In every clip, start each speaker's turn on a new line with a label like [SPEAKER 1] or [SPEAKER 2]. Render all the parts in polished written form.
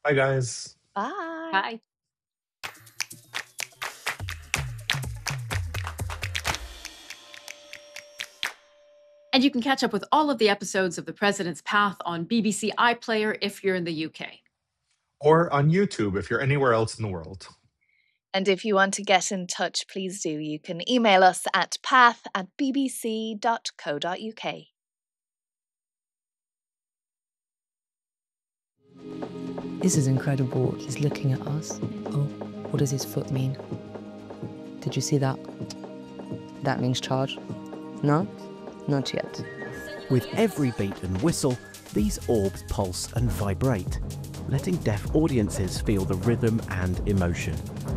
[SPEAKER 1] Bye, guys.
[SPEAKER 2] Bye.
[SPEAKER 3] Bye. And you can catch up with all of the episodes of The President's Path on BBC iPlayer if you're in the UK.
[SPEAKER 1] Or on YouTube if you're anywhere else in the world.
[SPEAKER 2] And if you want to get in touch, please do. You can email us at path@bbc.co.uk.
[SPEAKER 4] This is incredible. He's looking at us. Oh, what does his foot mean? Did you see that? That means charge. No? Not yet.
[SPEAKER 5] With every beat and whistle, these orbs pulse and vibrate, letting deaf audiences feel the rhythm and emotion.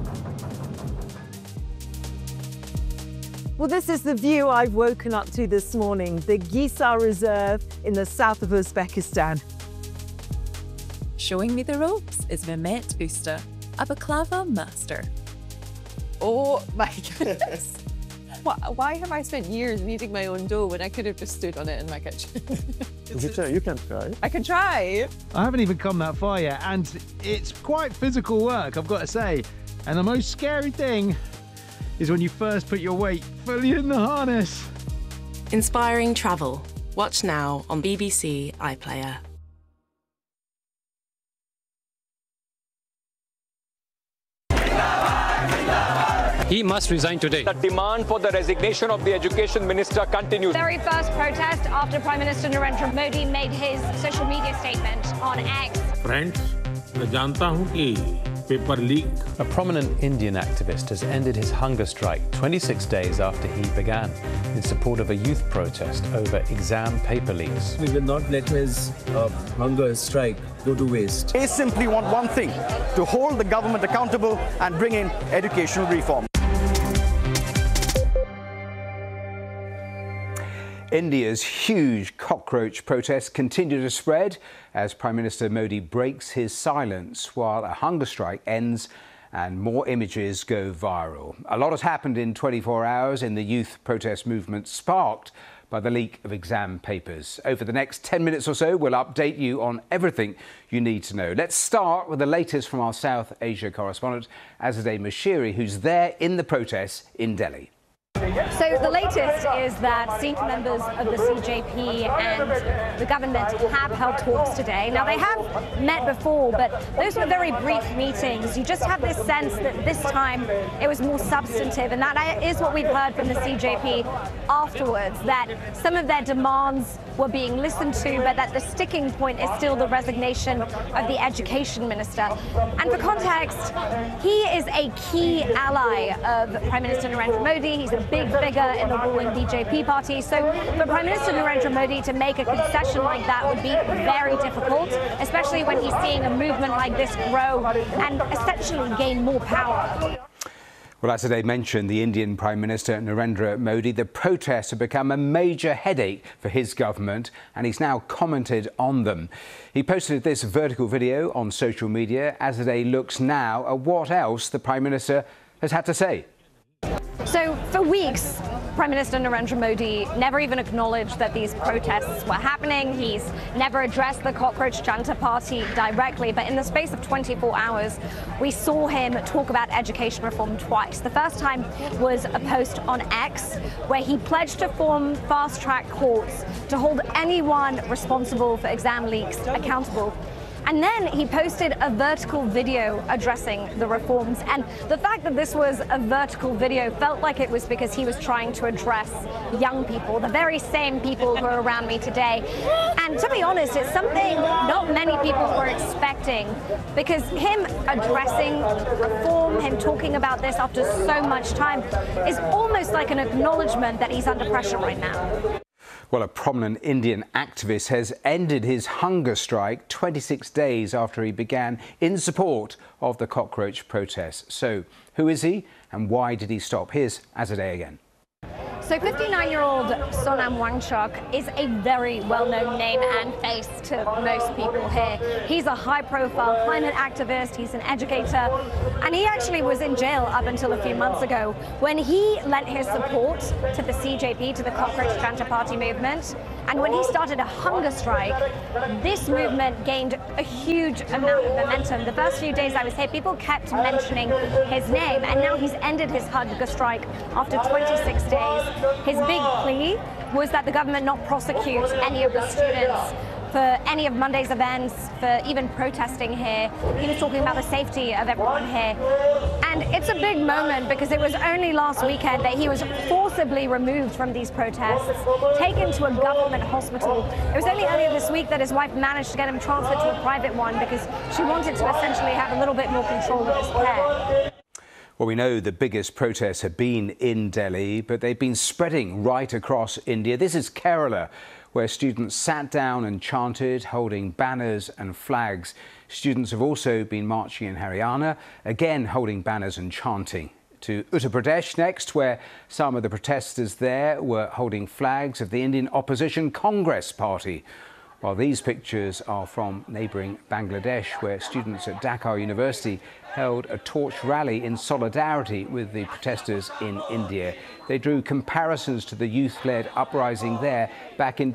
[SPEAKER 6] Well, this is the view I've woken up to this morning, the Gisar Reserve in the south of Uzbekistan.
[SPEAKER 7] Showing me the ropes is Mehmet Usta, a baklava master.
[SPEAKER 8] Oh my goodness. Why have I spent years kneading my own dough when I could have just stood on it in my kitchen?
[SPEAKER 9] You can try.
[SPEAKER 8] I can try.
[SPEAKER 10] I haven't even come that far yet, and it's quite physical work, I've got to say. And the most scary thing is when you first put your weight fully in the harness.
[SPEAKER 11] Inspiring travel. Watch now on BBC iPlayer.
[SPEAKER 12] He must resign today.
[SPEAKER 13] The demand for the resignation of the education minister continues.
[SPEAKER 14] Very first protest after Prime Minister Narendra Modi made his social media statement on X.
[SPEAKER 15] Friends, मैं जानता हूँ कि paper leak.
[SPEAKER 16] A prominent Indian activist has ended his hunger strike 26 days after he began in support of a youth protest over exam paper leaks.
[SPEAKER 17] We will not let his hunger strike go to waste.
[SPEAKER 18] They simply want one thing, to hold the government accountable and bring in educational reform.
[SPEAKER 19] India's huge cockroach protests continue to spread as Prime Minister Modi breaks his silence while a hunger strike ends and more images go viral. A lot has happened in 24 hours in the youth protest movement sparked by the leak of exam papers. Over the next 10 minutes or so, we'll update you on everything you need to know. Let's start with the latest from our South Asia correspondent, Azadeh Moshiri, who's there in the protests in Delhi.
[SPEAKER 14] So the latest is that senior members of the CJP and the government have held talks today. Now, they have met before, but those were very brief meetings. You just have this sense that this time it was more substantive, and that is what we've heard from the CJP afterwards, that some of their demands were being listened to, but that the sticking point is still the resignation of the education minister. And for context, he is a key ally of Prime Minister Narendra Modi. He's a big figure in the ruling BJP party. So for Prime Minister Narendra Modi to make a concession like that would be very difficult, especially when he's seeing a movement like this grow and essentially gain more power.
[SPEAKER 19] Well, as today mentioned, the Indian Prime Minister Narendra Modi, the protests have become a major headache for his government, and he's now commented on them. He posted this vertical video on social media as today looks now at what else the Prime Minister has had to say.
[SPEAKER 14] So for weeks, Prime Minister Narendra Modi never even acknowledged that these protests were happening. He's never addressed the Cockroach Janta Party directly, but in the space of 24 hours, we saw him talk about education reform twice. The first time was a post on X, where he pledged to form fast-track courts to hold anyone responsible for exam leaks accountable. And then he posted a vertical video addressing the reforms. And the fact that this was a vertical video felt like it was because he was trying to address young people, the very same people who are around me today. And to be honest, it's something not many people were expecting, because him addressing reform, him talking about this after so much time, is almost like an acknowledgement that he's under pressure right now.
[SPEAKER 19] Well, a prominent Indian activist has ended his hunger strike 26 days after he began in support of the cockroach protests. So, who is he and why did he stop? Here's Azadeh again.
[SPEAKER 14] So 59-year-old Sonam Wangchuk is a very well-known name and face to most people here. He's a high-profile climate activist, he's an educator, and he actually was in jail up until a few months ago when he lent his support to the CJP, to the Cockroach Janta Party movement, And when he started a hunger strike, this movement gained a huge amount of momentum. The first few days I was here, people kept mentioning his name, and now he's ended his hunger strike after 26 days. His big plea was that the government not prosecute any of the students for any of Monday's events, for even protesting here. He was talking about the safety of everyone here. And it's a big moment because it was only last weekend that he was forcibly removed from these protests, taken to a government hospital. It was only earlier this week that his wife managed to get him transferred to a private one because she wanted to essentially have a little bit more control of his care.
[SPEAKER 19] Well, we know the biggest protests have been in Delhi, but they've been spreading right across India. This is Kerala, where students sat down and chanted, holding banners and flags. Students have also been marching in Haryana, again holding banners and chanting. To Uttar Pradesh next, where some of the protesters there were holding flags of the Indian opposition Congress Party. While these pictures are from neighbouring Bangladesh, where students at Dhaka University held a torch rally in solidarity with the protesters in India. They drew comparisons to the youth-led uprising there back in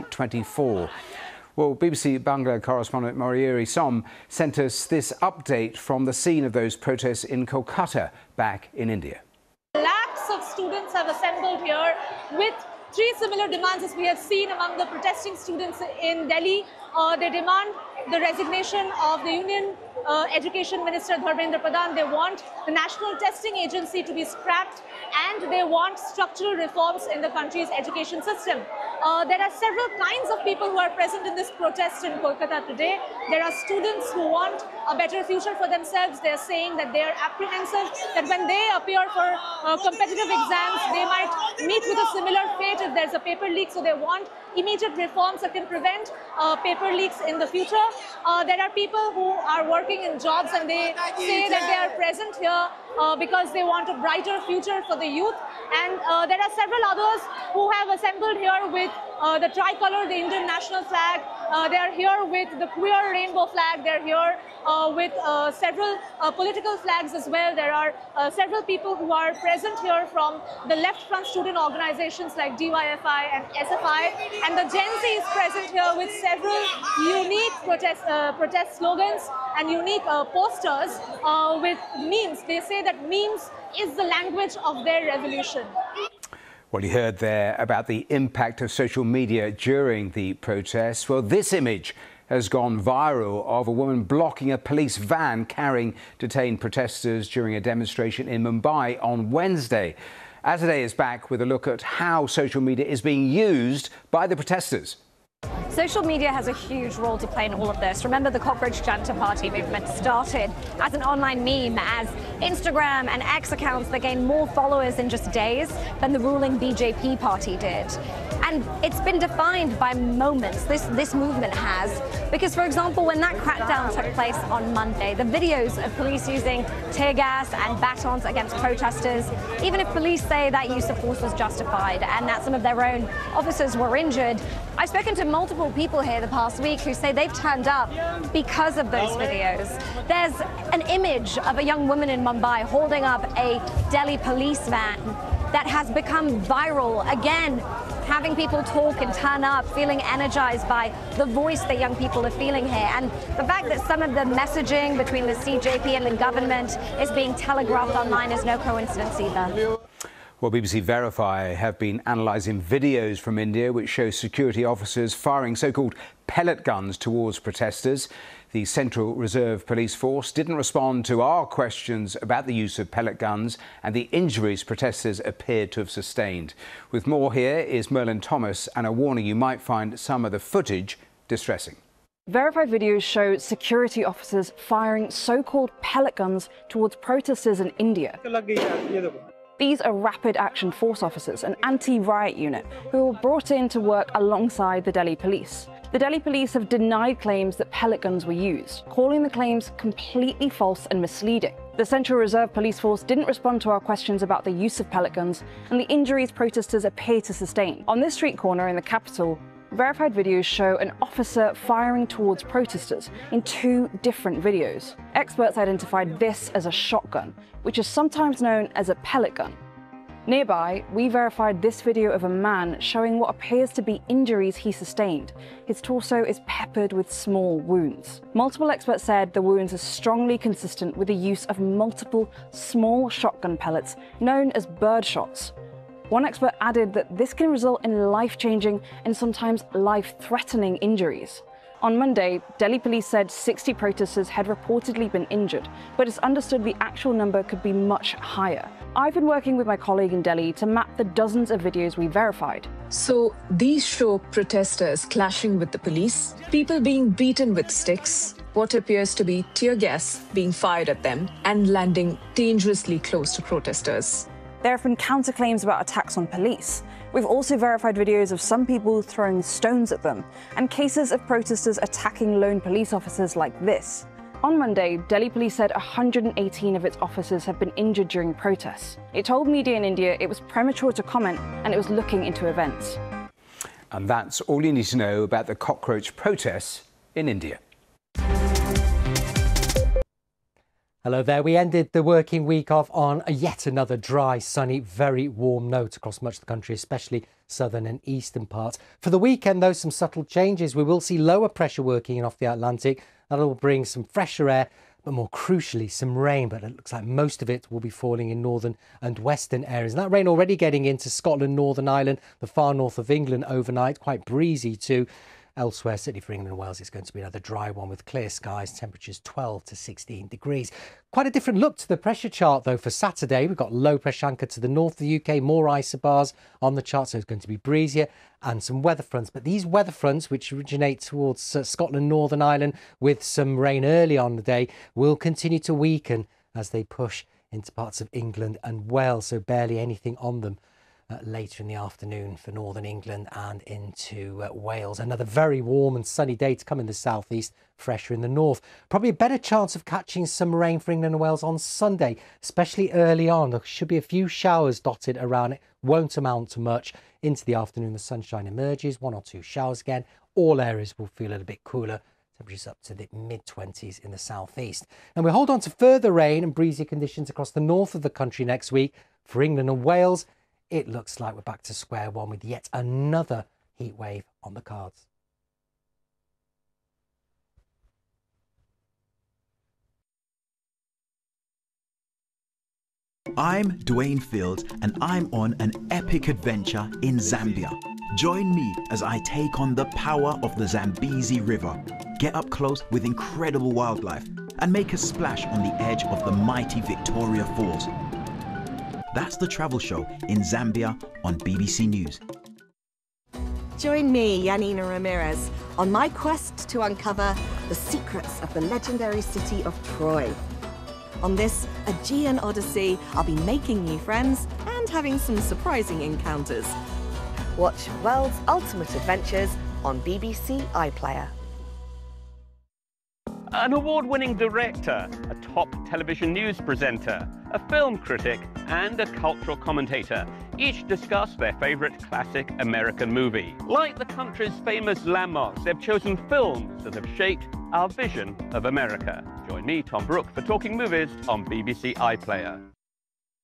[SPEAKER 19] 2024. Well, BBC Bangla correspondent Mayuri Som sent us this update from the scene of those protests in Kolkata back in India.
[SPEAKER 20] Lakhs of students have assembled here with three similar demands as we have seen among the protesting students in Delhi. They demand the resignation of the Union Education Minister Dharmendra Pradhan. They want the National Testing Agency to be scrapped, and they want structural reforms in the country's education system. There are several kinds of people who are present in this protest in Kolkata today. There are students who want a better future for themselves. They're saying that they are apprehensive that when they appear for competitive exams, they might meet with a similar fate if there's a paper leak. So they want immediate reforms that can prevent paper leaks in the future. There are people who are working in jobs, and they say that they are present here because they want a brighter future for the youth. And there are several others who have assembled here with the tricolour, the Indian national flag. They are here with the queer rainbow flag. They're here with several political flags as well. There are several people who are present here from the left front student organizations like DYFI and SFI. And the Gen Z is present here with several unique protest slogans and unique posters with memes. They say that memes is the language of their revolution.
[SPEAKER 19] Well, you heard there about the impact of social media during the protests. Well, this image has gone viral of a woman blocking a police van carrying detained protesters during a demonstration in Mumbai on Wednesday. Azadeh is back with a look at how social media is being used by the protesters.
[SPEAKER 14] Social media has a huge role to play in all of this. Remember, the Cockroach Janta Party movement started as an online meme, as Instagram and X accounts that gained more followers in just days than the ruling BJP party did. And it's been defined by moments, this movement has, because, for example, when that crackdown took place on Monday, the videos of police using tear gas and batons against protesters, even if police say that use of force was justified and that some of their own officers were injured, I've spoken to multiple people here the past week who say they've turned up because of those videos. There's an image of a young woman in Mumbai holding up a Delhi police van that has become viral. Again, having people talk and turn up, feeling energized by the voice that young people are feeling here. And the fact that some of the messaging between the CJP and the government is being telegraphed online is no coincidence either.
[SPEAKER 19] Well, BBC Verify have been analysing videos from India which show security officers firing so-called pellet guns towards protesters. The Central Reserve Police Force didn't respond to our questions about the use of pellet guns and the injuries protesters appeared to have sustained. With more, here is Merlin Thomas, and a warning: you might find some of the footage distressing.
[SPEAKER 21] Verified videos show security officers firing so-called pellet guns towards protesters in India. These are Rapid Action Force officers, an anti-riot unit, who were brought in to work alongside the Delhi police. The Delhi police have denied claims that pellet guns were used, calling the claims completely false and misleading. The Central Reserve Police Force didn't respond to our questions about the use of pellet guns and the injuries protesters appear to sustain. On this street corner in the capital, verified videos show an officer firing towards protesters in two different videos. Experts identified this as a shotgun, which is sometimes known as a pellet gun. Nearby, we verified this video of a man showing what appears to be injuries he sustained. His torso is peppered with small wounds. Multiple experts said the wounds are strongly consistent with the use of multiple small shotgun pellets known as bird shots. One expert added that this can result in life-changing and sometimes life-threatening injuries. On Monday, Delhi police said 60 protesters had reportedly been injured, but it's understood the actual number could be much higher. I've been working with my colleague in Delhi to map the dozens of videos we verified.
[SPEAKER 3] So these show protesters clashing with the police, people being beaten with sticks, what appears to be tear gas being fired at them, and landing dangerously close to protesters.
[SPEAKER 21] There have been counterclaims about attacks on police. We've also verified videos of some people throwing stones at them, and cases of protesters attacking lone police officers like this. On Monday, Delhi police said 118 of its officers have been injured during protests. It told media in India it was premature to comment and it was looking into events.
[SPEAKER 19] And that's all you need to know about the cockroach protests in India.
[SPEAKER 22] Hello there. We ended the working week off on yet another dry, sunny, very warm note across much of the country, especially southern and eastern parts. For the weekend, though, some subtle changes. We will see lower pressure working in off the Atlantic. That'll bring some fresher air, but more crucially, some rain. But it looks like most of it will be falling in northern and western areas. And that rain already getting into Scotland, Northern Ireland, the far north of England overnight. Quite breezy too. Elsewhere, certainly for England and Wales, it's going to be another dry one with clear skies, temperatures 12 to 16 degrees. Quite a different look to the pressure chart, though, for Saturday. We've got low pressure anchored to the north of the UK, more isobars on the chart, so it's going to be breezier, and some weather fronts. But these weather fronts, which originate towards Scotland, Northern Ireland, with some rain early on the day, will continue to weaken as they push into parts of England and Wales, so barely anything on them later in the afternoon for northern England and into Wales. Another very warm and sunny day to come in the southeast, fresher in the north. Probably a better chance of catching some rain for England and Wales on Sunday, especially early on. There should be a few showers dotted around it, won't amount to much. Into the afternoon, the sunshine emerges, 1 or 2 showers again. All areas will feel a little bit cooler. Temperatures up to the mid-20s in the southeast. And we hold on to further rain and breezy conditions across the north of the country next week. For England and Wales, it looks like we're back to square one with yet another heat wave on the cards.
[SPEAKER 23] I'm Dwayne Fields and I'm on an epic adventure in Zambia. Join me as I take on the power of the Zambezi River, get up close with incredible wildlife and make a splash on the edge of the mighty Victoria Falls. That's the travel show in Zambia on BBC News.
[SPEAKER 24] Join me, Yanina Ramirez, on my quest to uncover the secrets of the legendary city of Troy. On this Aegean odyssey, I'll be making new friends and having some surprising encounters. Watch World's Ultimate Adventures on BBC iPlayer.
[SPEAKER 25] An award-winning director, a top television news presenter, a film critic, and a cultural commentator each discuss their favorite classic American movie. Like the country's famous landmarks, they've chosen films that have shaped our vision of America. Join me, Tom Brooke, for Talking Movies on BBC iPlayer.